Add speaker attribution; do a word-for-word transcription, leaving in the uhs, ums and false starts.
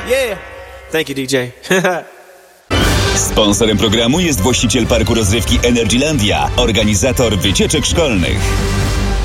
Speaker 1: Yeah. Thank you, D J.
Speaker 2: Sponsorem programu jest właściciel parku rozrywki Energylandia, organizator wycieczek szkolnych.